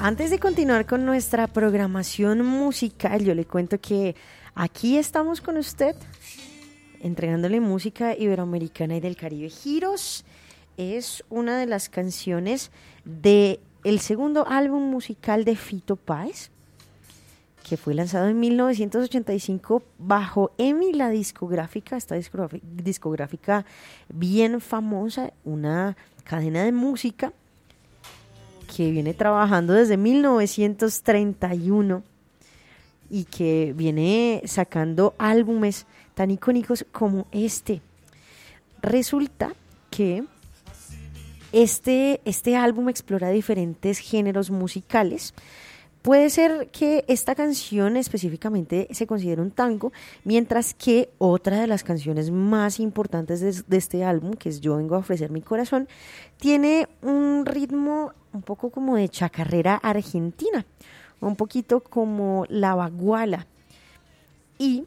Antes de continuar con nuestra programación musical, yo le cuento que aquí estamos con usted, entregándole música iberoamericana y del Caribe. Giros es una de las canciones del segundo álbum musical de Fito Páez, que fue lanzado en 1985 bajo EMI, la discográfica, esta discográfica bien famosa, una cadena de música que viene trabajando desde 1931 y que viene sacando álbumes tan icónicos como este. Resulta que este álbum explora diferentes géneros musicales. Puede ser que esta canción específicamente se considere un tango, mientras que otra de las canciones más importantes de este álbum, que es Yo vengo a ofrecer mi corazón, tiene un ritmo un poco como de chacarrera argentina, un poquito como la baguala. Y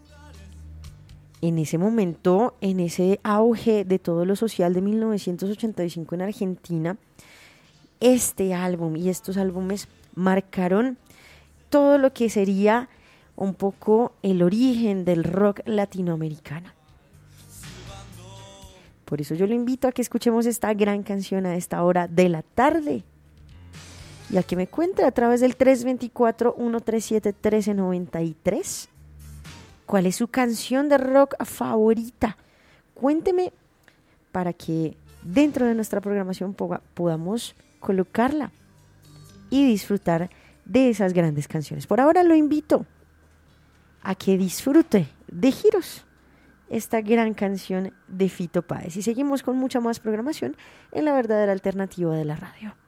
en ese momento, en ese auge de todo lo social de 1985 en Argentina, este álbum y estos álbumes marcaron todo lo que sería un poco el origen del rock latinoamericano. Por eso yo lo invito a que escuchemos esta gran canción a esta hora de la tarde y a que me cuente a través del 324-137-1393 cuál es su canción de rock favorita. Cuénteme para que dentro de nuestra programación podamos colocarla y disfrutar de esas grandes canciones. Por ahora lo invito a que disfrute de Giros, esta gran canción de Fito Páez. Y seguimos con mucha más programación en La Verdadera Alternativa de la Radio.